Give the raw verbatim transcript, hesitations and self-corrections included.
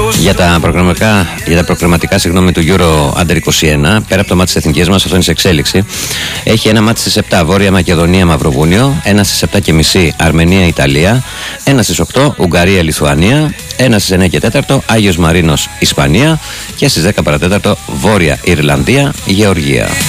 Για τα προγραμματικά, για τα προγραμματικά συγγνώμη, του Euro Under είκοσι ένα, πέρα από το μάτι της εθνικής μας, αυτό είναι σε εξέλιξη. Έχει ένα μάτι στις επτά, Βόρεια Μακεδονία Μαυροβούνιο, ένα στις επτά και μισή, Αρμενία Ιταλία, ένα στις οκτώ, Ουγγαρία Λιθουανία, ένα στις εννιά και τέταρτο, Άγιος Μαρίνος Ισπανία και στις δέκα παρατέταρτο, Βόρεια Ιρλανδία Γεωργία.